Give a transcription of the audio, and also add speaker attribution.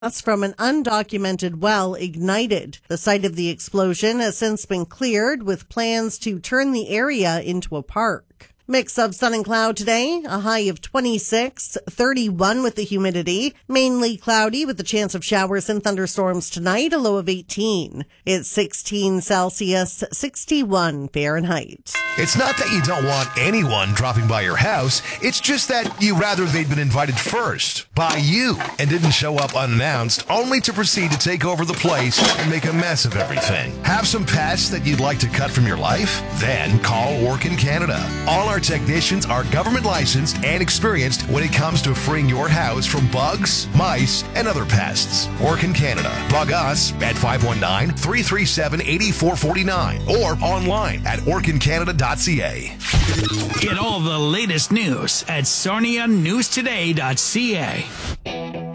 Speaker 1: That's from an undocumented well ignited. The site of the explosion has since been cleared with plans to turn the area into a park. Mix of sun and cloud today, a high of 26, 31 with the humidity, mainly cloudy with the chance of showers and thunderstorms tonight, a low of 18. It's 16 Celsius, 61 Fahrenheit.
Speaker 2: It's not that you don't want anyone dropping by your house. It's just that you rather they'd been invited first by you and didn't show up unannounced, only to proceed to take over the place and make a mess of everything. Have some pests that you'd like to cut from your life? Then call Orkin Canada. All our technicians are government licensed and experienced when it comes to freeing your house from bugs, mice, and other pests. Orkin Canada. Bug us at 519-337-8449 or online at orkincanada.ca.
Speaker 3: Get all the latest news at sarnianewstoday.ca.